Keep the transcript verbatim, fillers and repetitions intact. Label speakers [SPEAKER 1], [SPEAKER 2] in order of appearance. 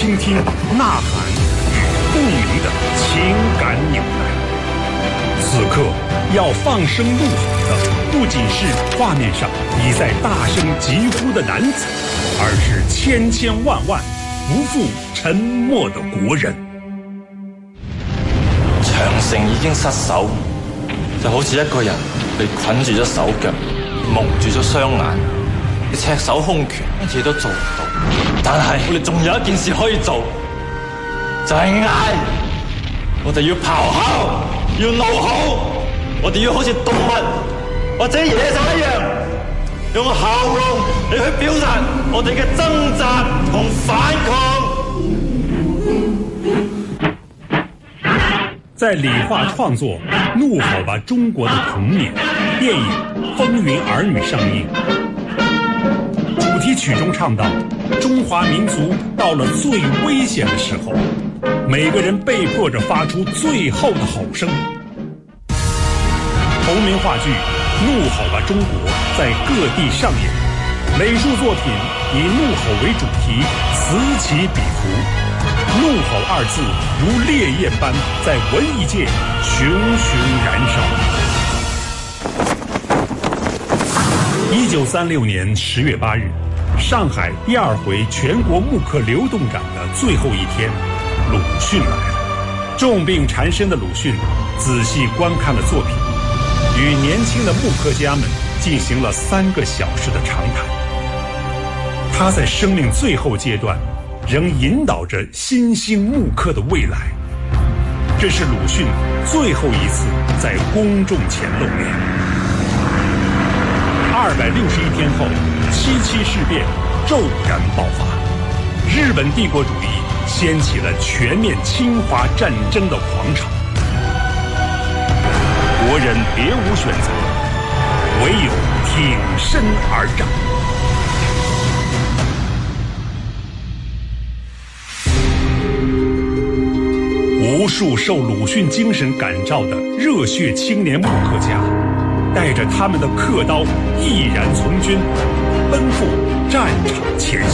[SPEAKER 1] 倾听呐喊与共鸣的情感纽带。此刻要放声怒吼的，不仅是画面上已在大声疾呼的男子，而是千千万萬不負沉默的國人。
[SPEAKER 2] 長城已經失守，就好似一個人被捆住咗手腳，蒙住咗雙眼，你赤手空拳乜嘢都做唔到。但係我哋仲有一件事可以做，就係嗌。我哋要咆哮，要怒吼，我哋要好似動物或者野獸一樣，用喉嚨嚟去表達我哋嘅掙扎同反抗。
[SPEAKER 1] 在理化创作《怒吼吧中国的童年》电影《风云儿女》上映，主题曲中唱到：中华民族到了最危险的时候，每个人被迫着发出最后的吼声。同名话剧《怒吼吧中国》在各地上演，美术作品以怒吼为主题，此起彼伏。怒吼二字如烈焰般在文艺界熊熊燃烧。一九三六年十月八日，上海第二回全国木刻流动展的最后一天，鲁迅来了。重病缠身的鲁迅仔细观看了作品，与年轻的木刻家们进行了三个小时的长谈。他在生命最后阶段仍引导着新兴木刻的未来。这是鲁迅最后一次在公众前露面。二百六十一天后，七七事变骤然爆发，日本帝国主义掀起了全面侵华战争的狂潮。国人别无选择，唯有挺身而战。无数受鲁迅精神感召的热血青年木刻家，带着他们的刻刀毅然从军，奔赴战场前线。